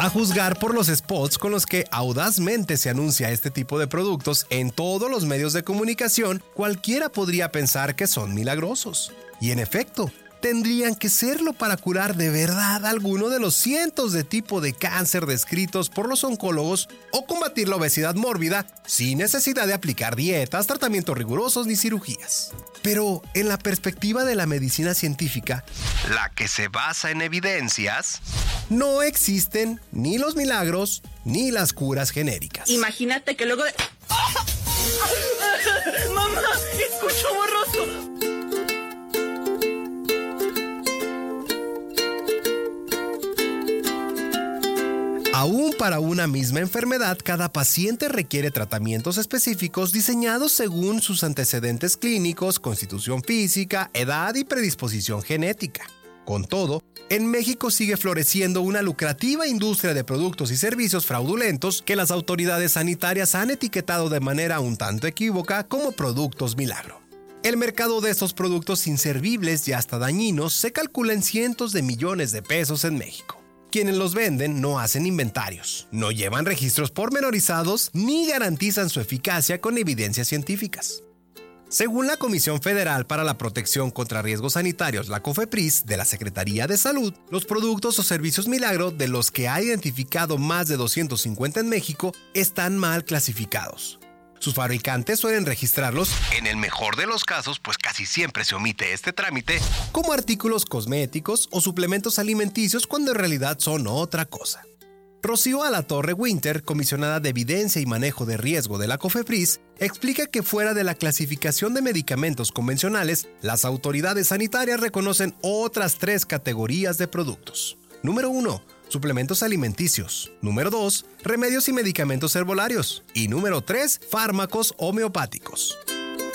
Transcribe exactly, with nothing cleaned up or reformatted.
A juzgar por los spots con los que audazmente se anuncia este tipo de productos en todos los medios de comunicación, cualquiera podría pensar que son milagrosos. Y en efecto, tendrían que serlo para curar de verdad alguno de los cientos de tipos de cáncer descritos por los oncólogos o combatir la obesidad mórbida sin necesidad de aplicar dietas, tratamientos rigurosos ni cirugías. Pero en la perspectiva de la medicina científica, la que se basa en evidencias, no existen ni los milagros ni las curas genéricas. Imagínate que luego de... ¡Mamá! ¡Escucho borroso! Aún para una misma enfermedad, cada paciente requiere tratamientos específicos diseñados según sus antecedentes clínicos, constitución física, edad y predisposición genética. Con todo, en México sigue floreciendo una lucrativa industria de productos y servicios fraudulentos que las autoridades sanitarias han etiquetado de manera un tanto equívoca como productos milagro. El mercado de estos productos inservibles y hasta dañinos se calcula en cientos de millones de pesos en México. Quienes los venden no hacen inventarios, no llevan registros pormenorizados ni garantizan su eficacia con evidencias científicas. Según la Comisión Federal para la Protección contra Riesgos Sanitarios, la COFEPRIS, de la Secretaría de Salud, los productos o servicios milagro de los que ha identificado más de doscientos cincuenta en México están mal clasificados. Sus fabricantes suelen registrarlos, en el mejor de los casos, pues casi siempre se omite este trámite, como artículos cosméticos o suplementos alimenticios cuando en realidad son otra cosa. Rocío Alatorre Winter, comisionada de Evidencia y Manejo de Riesgo de la COFEPRIS, explica que fuera de la clasificación de medicamentos convencionales, las autoridades sanitarias reconocen otras tres categorías de productos. Número uno. Suplementos alimenticios. Número dos. Remedios y medicamentos herbolarios. Y número tres. Fármacos homeopáticos.